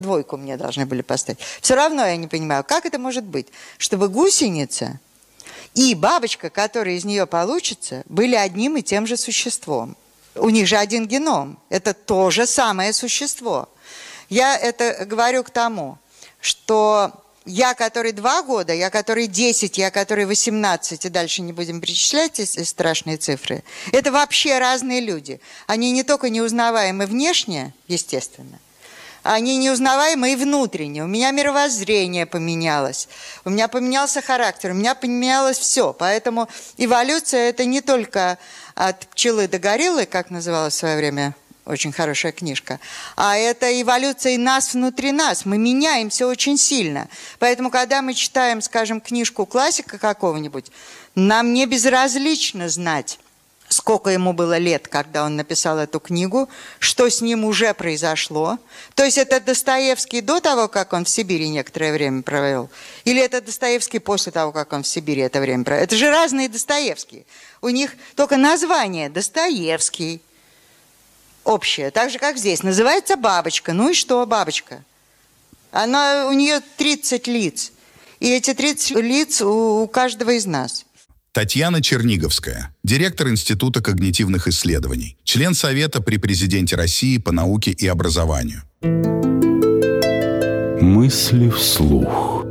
2 мне должны были поставить. Все равно я не понимаю, как это может быть, чтобы гусеница и бабочка, которая из нее получится, были одним и тем же существом. У них же один геном. Это то же самое существо. Я это говорю к тому, что я, который 2 года, я, который 10, я, который 18, и дальше не будем перечислять эти страшные цифры, это вообще разные люди. Они не только неузнаваемы внешне, естественно, они неузнаваемы и внутренне. У меня мировоззрение поменялось, у меня поменялся характер, у меня поменялось все. Поэтому эволюция – это не только от пчелы до гориллы, как называлась в свое время очень хорошая книжка, а это эволюция и нас внутри нас. Мы меняемся очень сильно. Поэтому, когда мы читаем, скажем, книжку классика какого-нибудь, нам не безразлично знать, сколько ему было лет, когда он написал эту книгу, что с ним уже произошло. То есть это Достоевский до того, как он в Сибири некоторое время провел? Или это Достоевский после того, как он в Сибири это время провел? Это же разные Достоевские. У них только название Достоевский общее. Так же, как здесь. Называется бабочка. Ну и что бабочка? У нее 30 лиц. И эти 30 лиц у каждого из нас. Татьяна Черниговская, директор Института когнитивных исследований, член Совета при Президенте России по науке и образованию. Мысли вслух.